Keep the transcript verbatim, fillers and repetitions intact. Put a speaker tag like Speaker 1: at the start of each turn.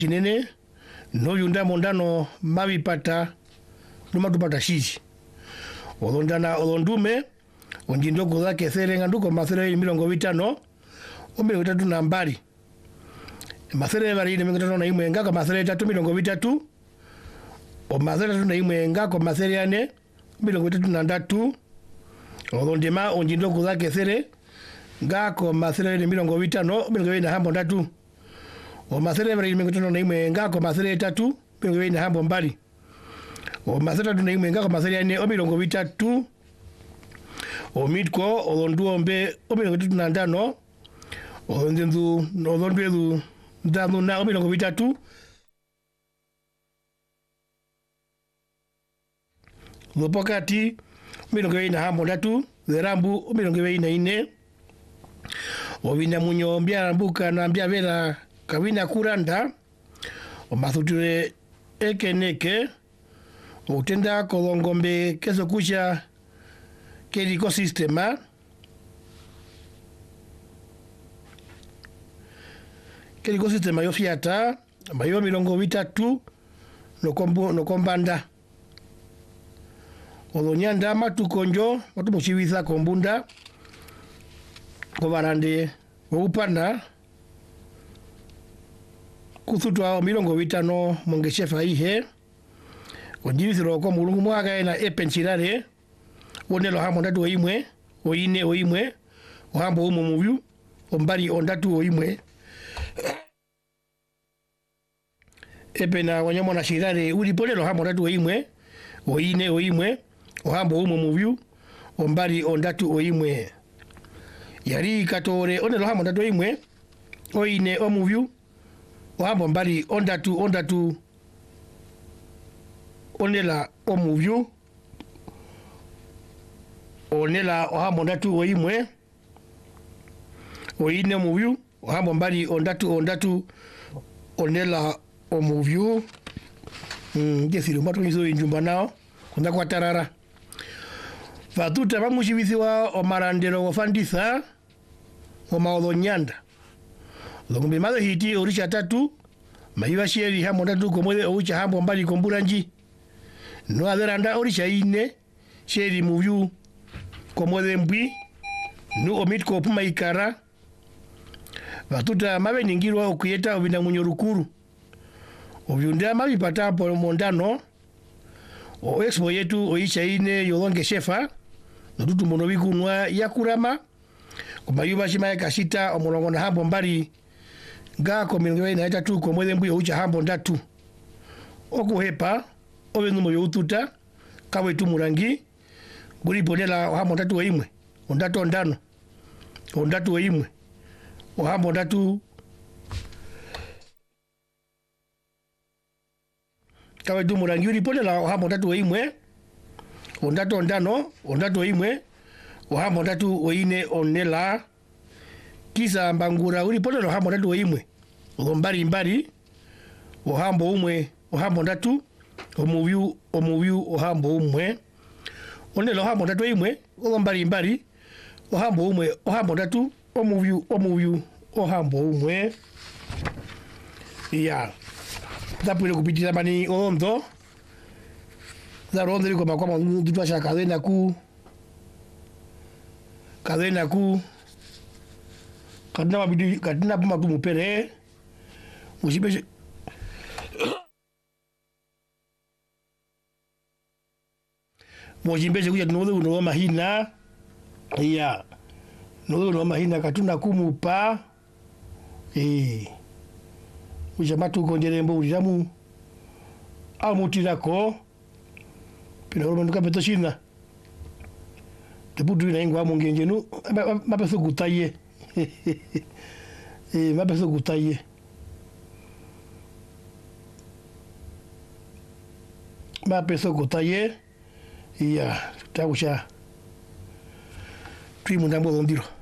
Speaker 1: chinene no yunda mondano mabipata numa tupata shishi olondana olondume onjindo goza kesere nganduko masere milongo vitano ombe vitatu na mbali masere bali ne ngatono na imwe ngaka masere tatu milongo vitatu o masere tatu na imwe ngaka masere ane milongo vitatu na ndatu olondema onjindo goza kesere ngako masere ne milongo vitano milongo ina hambo ndatu o masere bali ne ngatono na imwe ngaka masere tatu milongo ina hambo mbali o masere tatu na imwe ngaka masere ane o milongo vitatu o mitko olonduombe o milongo vitatu na ndano olondenzu olondwezu ndanu na o milongo vitatu lopokati milongo ina hambo ndatu zerambu o milongo ina ine obina munyo mbya mbuka na mbya vela kawina kuranda o mathuture ekeneke utenda kolongombe keso kusha keli ecosistema keli ecosistema yo fiata mayo milongo vitatu no kombo no kombanda olonyanda matukonjo watu mushiwiza kombunda kovarande upana kuthutwa milongo vitano mongeshefa ihe onjivisiro ko mulungu mwaga ena epenchirare onelo hambo ndatu oimwe oine oimwe ohambo umo muvyu ombali ondatu oimwe epena wanyamo na shirare uliponelo hambo ndatu oimwe oine oimwe ohambo umo muvyu ombali ondatu oimwe yari katore onelo hambo ndatu oimwe oine omuvyu ohambo mbali ondatu ondatu onela omuvyu onela ohambo ndatu oimwe oine omuvyu ohambo mbali ondatu ondatu onela omuvyu mm jesiro matu nizo injumba nao kunda kwa tarara fatuta bamushibisiwa omarandero ofandisa omaolonyanda longombe mado hiti orisha tatu maiwa sheri hambo ndatu komwele oucha hambo mbali komburanji no aderanda orisha ine sheri muvyu komwele mbwi nu omitko puma ikara vatuta mabe ningirwa okuyeta obina munyorukuru obyunda mabipata po mondano o expo yetu oisha ine yolonge shefa notutu mono bikunwa yakurama kumayuba shima yakashita omulongo na hambo mbali ngako milongo ina tatu komwele mbwi oucha hambo ndatu okuhepa obenumo yoututa kawe tumurangi guri ponela hambo ndatu oimwe ondatu ondano ondatu oimwe ohambo ndatu kawe tumurangi uri ponela hambo ndatu oimwe ondatu ondano ondatu oimwe ohambo ndatu oine onela kisa mbangura uri ponela hambo ndatu oimwe ombari mbari ohambo umwe ohambo ndatu omuvyu omuvyu ohambo umwe onelo hambo ndatu imwe ombari mbari ohambo umwe ohambo ndatu omuvyu omuvyu ohambo umwe ya tapule kupitira bani ondo za rondo liko makwa mtu asha kadena ku kadena ku kadena mabidi kadena puma tumupere mushibe mojimbeje kuja nodo no mahina iya nodo no mahina katuna kumupa eh ujamatu konjerembo ujamu amutirako pino ndo kapeto shina tebudu ina ingwa mungengenu mapeso gutaye eh mapeso gutaye mapeso gutaye iya takusha twi mundambo ndiro